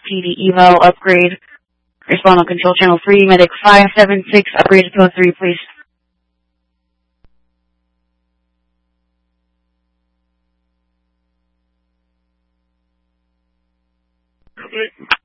PD eval upgrade. Respond on control channel 3, medic 576, upgrade to code 3, please. Okay.